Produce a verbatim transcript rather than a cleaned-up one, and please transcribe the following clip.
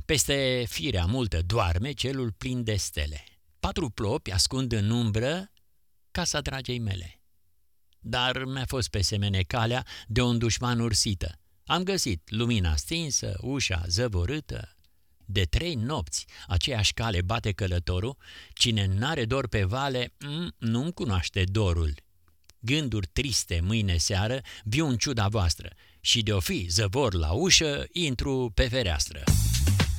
Peste firea multă doarme celul plin de stele. Patru plopi ascund în umbră casa dragei mele. Dar mi-a fost pe semene calea de un dușman ursită. Am găsit lumina stinsă, ușa zăvorâtă. De trei nopți aceeași cale bate călătorul. Cine n-are dor pe vale, nu-mi cunoaște dorul. Gânduri triste mâine seară viu în ciuda voastră și de-o fi zăvor la ușă, intru pe fereastră.